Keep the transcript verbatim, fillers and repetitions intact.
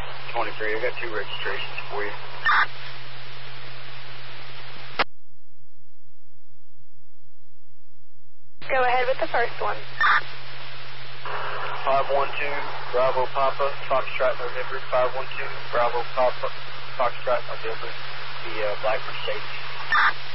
twenty-three, I got two registrations for you. Go ahead with the first one. five one two, Bravo Papa, Foxtrot November, five one two, Bravo Papa, Foxtrot November, the uh, black Mercedes.